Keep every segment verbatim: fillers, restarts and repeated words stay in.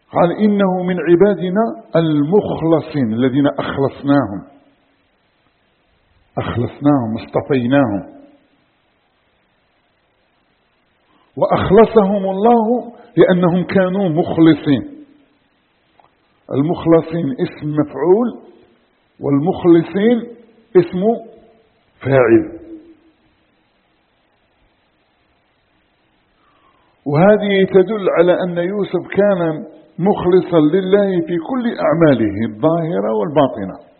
قال إنه من عبادنا المخلصين الذين أخلصناهم أخلصناهم اصطفيناهم، وأخلصهم الله لأنهم كانوا مخلصين. المخلصين اسم مفعول، والمخلصين اسم فاعل. وهذه تدل على أن يوسف كان مخلصا لله في كل أعماله الظاهرة والباطنة.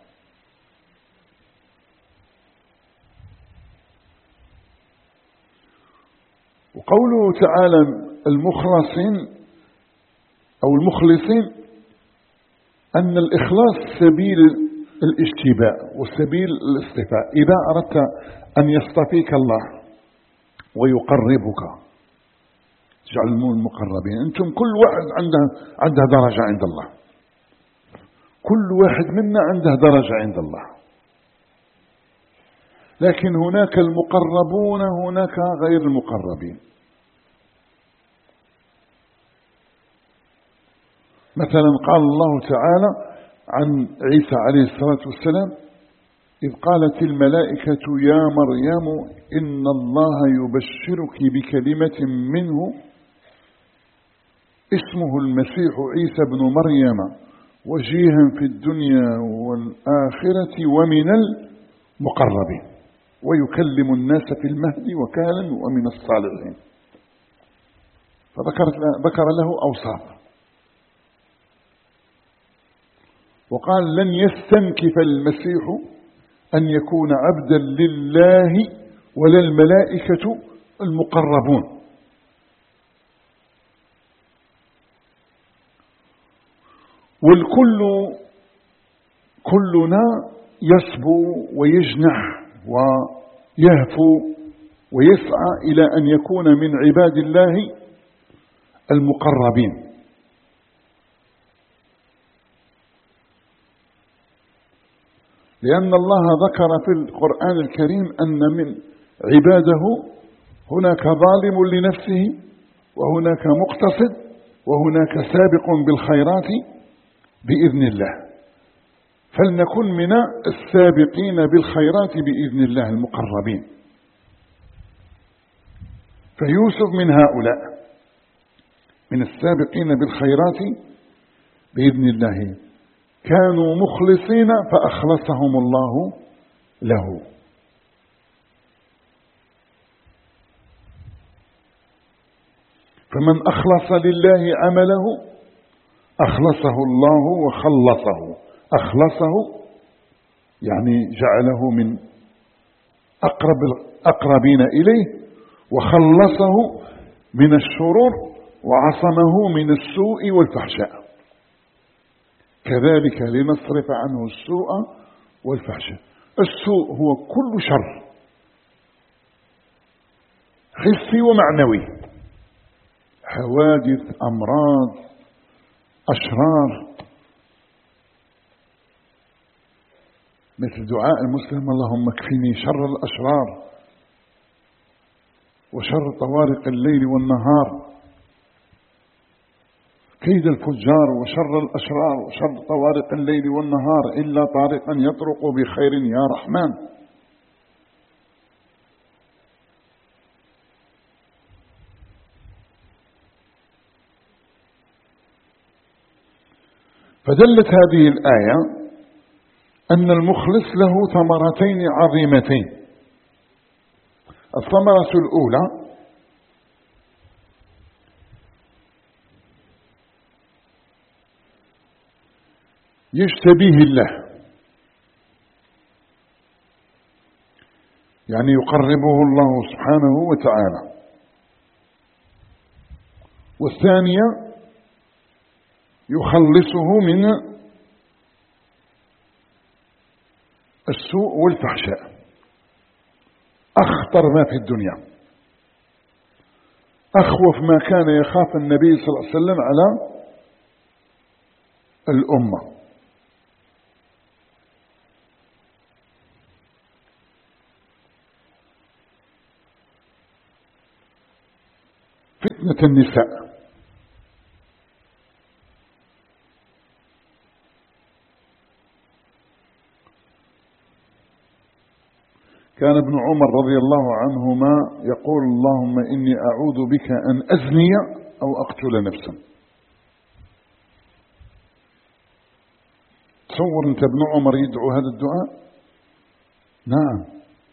وقوله تعالى المخلصين أو المخلصين، أن الإخلاص سبيل الاجتباء وسبيل الاصطفاء. إذا أردت أن يصطفيك الله ويقربك جعلوا المقربين. أنتم كل واحد عنده عنده درجة عند الله، كل واحد منا عنده درجة عند الله، لكن هناك المقربون هناك غير المقربين. مثلا قال الله تعالى عن عيسى عليه الصلاة والسلام إذ قالت الملائكة يا مريم إن الله يبشرك بكلمة منه اسمه المسيح عيسى بن مريم وجيها في الدنيا والآخرة ومن المقربين ويكلم الناس في المهد وكهلا ومن الصالحين. فذكر له أوصاف، وقال لن يستنكف المسيح أن يكون عبدا لله ولا الملائكة المقربون. والكل كلنا يصبو ويجنح ويهفو ويسعى إلى أن يكون من عباد الله المقربين. لأن الله ذكر في القرآن الكريم أن من عباده هناك ظالم لنفسه وهناك مقتصد وهناك سابق بالخيرات بإذن الله. فلنكن من السابقين بالخيرات بإذن الله المقربين. فيوسف من هؤلاء من السابقين بالخيرات بإذن الله، كانوا مخلصين فأخلصهم الله له. فمن أخلص لله عمله أخلصه الله وخلصه. أخلصه يعني جعله من أقرب الأقربين إليه، وخلصه من الشرور وعصمه من السوء والفحشاء. كذلك لنصرف عنه السوء والفحشاء. السوء هو كل شر حسي ومعنوي، حوادث، أمراض، أشرار، مثل دعاء المسلم اللهم اكفني شر الأشرار وشر طوارق الليل والنهار، كيد الفجار وشر الأشرار وشر طوارق الليل والنهار إلا طارقا يطرق بخير يا رحمن. فدلت هذه الآية أن المخلص له ثمرتين عظيمتين. الثمرة الأولى يجتبيه الله، يعني يقربه الله سبحانه وتعالى. والثانية يخلصه من السوء والفحشاء، أخطر ما في الدنيا، أخوف ما كان يخاف النبي صلى الله عليه وسلم على الأمة. فتنة النساء. كان ابن عمر رضي الله عنهما يقول اللهم إني أعوذ بك أن أزني أو أقتل نفسا. تصور أنت ابن عمر يدعو هذا الدعاء؟ نعم.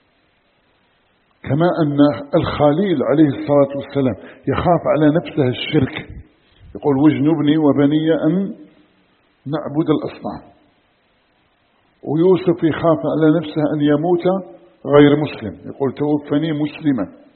كما أن الخليل عليه الصلاة والسلام يخاف على نفسه الشرك، يقول واجنبني وبني أن نعبد الأصنام. ويوسف يخاف على نفسه أن يموت غير مسلم، يقول توفني مسلما.